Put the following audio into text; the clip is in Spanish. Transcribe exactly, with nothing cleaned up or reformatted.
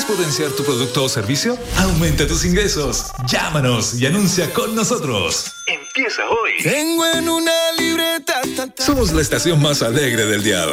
potenciar tu producto o servicio? Aumenta tus ingresos. Llámanos y anuncia con nosotros. Empieza hoy. Tengo en una libreta. Somos la estación más alegre del día.